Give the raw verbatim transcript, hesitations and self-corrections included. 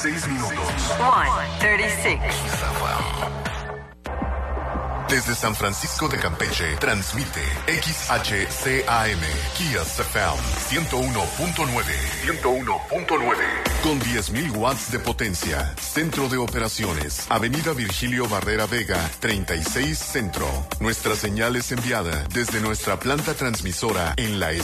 seis minutos. one thirty-six. Desde San Francisco de Campeche, transmite X H C A M, Kiss F M, ciento uno punto nueve. ciento uno punto nueve. Con diez mil watts de potencia. Centro de operaciones. Avenida Virgilio Barrera Vega, treinta y seis Centro. Nuestra señal es enviada desde nuestra planta transmisora en la